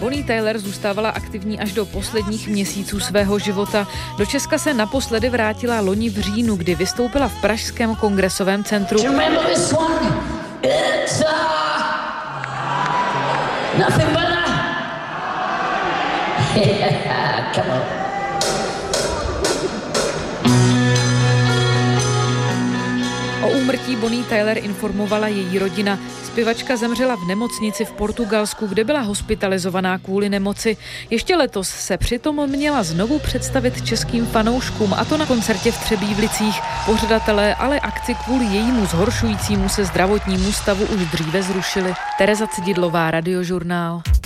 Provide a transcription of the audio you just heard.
Bonnie Tyler zůstávala aktivní až do posledních měsíců svého života. Do Česka se naposledy vrátila loni v říjnu, kdy vystoupila v pražském kongresovém centru. O úmrtí Bonnie Tyler informovala její rodina. Zpěvačka zemřela v nemocnici v Portugalsku, kde byla hospitalizovaná kvůli nemoci. Ještě letos se přitom měla znovu představit českým fanouškům, a to na koncertě v Třebíčích. Pořadatelé ale akci kvůli jejímu zhoršujícímu se zdravotnímu stavu už dříve zrušili. Tereza Cididlová, Radiožurnál.